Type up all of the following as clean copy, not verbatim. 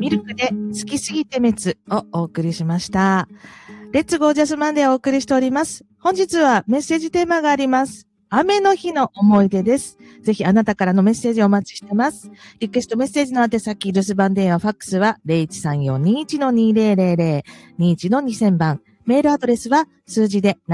ミルクで好きすぎて滅をお送りしました。レッツゴージャスマンデーをお送りしております。本日はメッセージテーマがあります。雨の日の思い出です。ぜひあなたからのメッセージをお待ちしてます。リクエストメッセージの宛先、留守番電話ファックスは 0134-21-2000、21-2000番。メールアドレスは数字で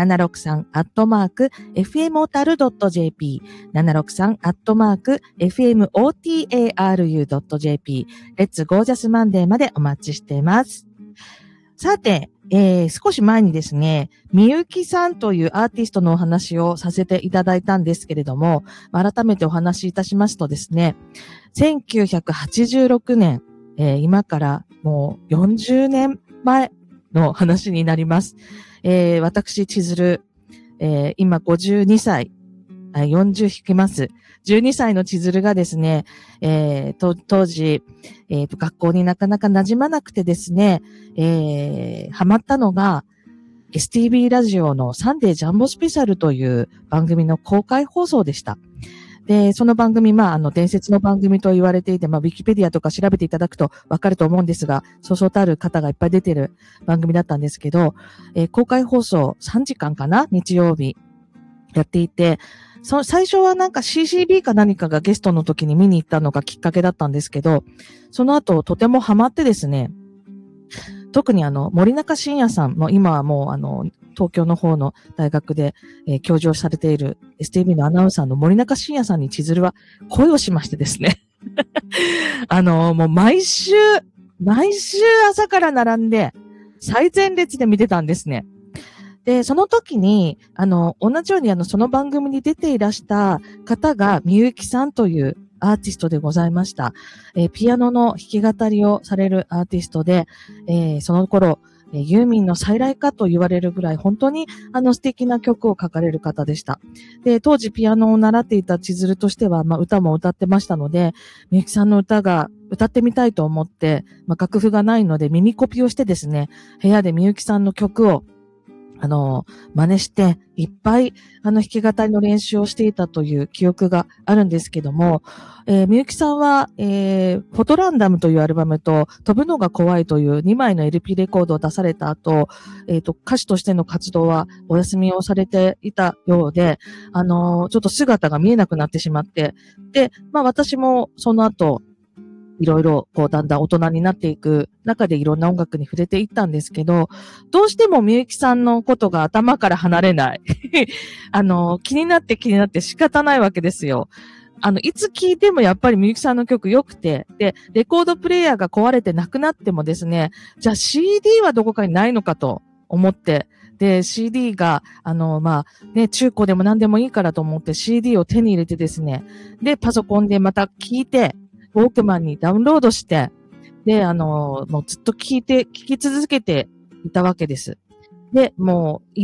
763-fmotaru.jp、763-fmotaru.jp、レッツゴージャスマンデーまでお待ちしています。さて、少し前にですね、みゆきさんというアーティストのお話をさせていただいたんですけれども、改めてお話しいたしますとですね、1986年、今からもう40年前の話になります。私、千鶴、今52歳、40引きます。12歳の千鶴がですね、当時、学校になかなか馴染まなくてですね、ハマったのが、STB ラジオのサンデージャンボスペシャルという番組の公開放送でした。で、その番組、伝説の番組と言われていて、ウィキペディアとか調べていただくとわかると思うんですが、そうそうたる方がいっぱい出てる番組だったんですけど、公開放送3時間かな日曜日やっていて、最初はなんか CCB か何かがゲストの時に見に行ったのがきっかけだったんですけど、その後とてもハマってですね、特に森中伸也さんも今はもう東京の方の大学で、教授をされている STB のアナウンサーの森中伸也さんに千鶴は恋をしましてですね。もう毎週朝から並んで最前列で見てたんですね。で、その時に、同じようにその番組に出ていらした方が、みゆきさんというアーティストでございました。ピアノの弾き語りをされるアーティストで、その頃、ユーミンの再来かと言われるぐらい、本当に素敵な曲を書かれる方でした。で、当時ピアノを習っていた千鶴としては、歌も歌ってましたので、みゆきさんの歌ってみたいと思って、楽譜がないので耳コピをしてですね、部屋でみゆきさんの曲を真似して、いっぱい、弾き語りの練習をしていたという記憶があるんですけども、みゆきさんは、フォトランダムというアルバムと、飛ぶのが怖いという2枚の LP レコードを出された後、歌手としての活動はお休みをされていたようで、ちょっと姿が見えなくなってしまって、で、私もその後、いろいろ、だんだん大人になっていく中でいろんな音楽に触れていったんですけど、どうしてもみゆきさんのことが頭から離れない。気になって仕方ないわけですよ。いつ聴いてもやっぱりみゆきさんの曲良くて、で、レコードプレイヤーが壊れてなくなってもですね、じゃあ CD はどこかにないのかと思って、で、CD が、中古でも何でもいいからと思って CD を手に入れてですね、で、パソコンでまた聴いて、ウォークマンにダウンロードして、で、もうずっと聞き続けていたわけです。で、もう、